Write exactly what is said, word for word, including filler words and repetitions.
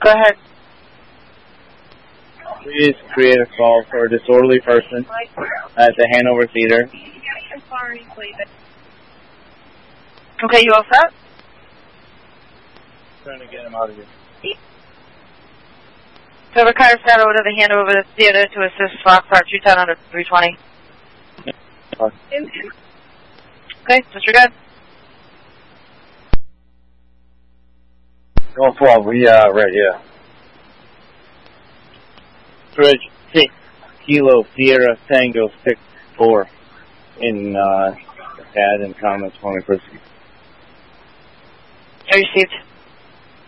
go ahead. Please create a call for a disorderly person at the Hanover Theater. Okay, you all set? Trying to get him out of here. So the car sent over to the Hanover Theater to assist Foxtrot two ten under three twenty. Okay, disregard. Going twelve, we uh right here. Bridge six Kilo Sierra Tango six four in uh pad and comments for me, please. I received.